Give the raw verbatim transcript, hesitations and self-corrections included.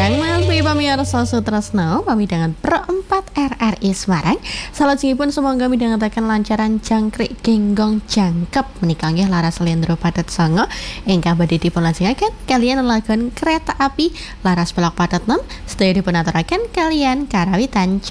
Kang Melvi pamirsa Sutresno pamidangan perempat R R I Semarang. Salajengipun semoga midhangetaken lancaran jangkrik genggong jangkep menika nggih laras slendro padet sanga ingkang badhe dipunlajengaken kaliyan lelagon kereta api laras pelak padet enam sedaya dipunaturaken kaliyan karawitan